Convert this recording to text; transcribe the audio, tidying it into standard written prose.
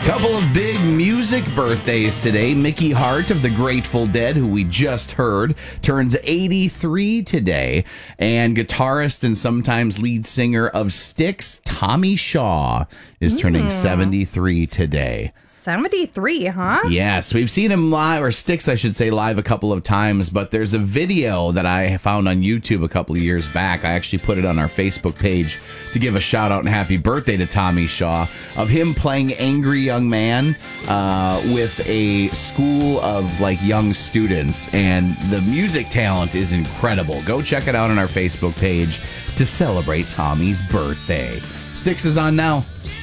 Couple of big music birthdays today. Mickey Hart of the Grateful Dead, who we just heard, turns 83 today. And guitarist and sometimes lead singer of Styx, Tommy Shaw, is turning 73 today. 73, huh? Yes, we've seen him live, or Styx, I should say, live a couple of times, but there's a video that I found on YouTube a couple of years back. I actually put it on our Facebook page to give a shout out and happy birthday to Tommy Shaw, of him playing Angry Young Man with a school of like young students, and the music talent is incredible. Go check it out on our Facebook page to celebrate Tommy's birthday. Styx is on now.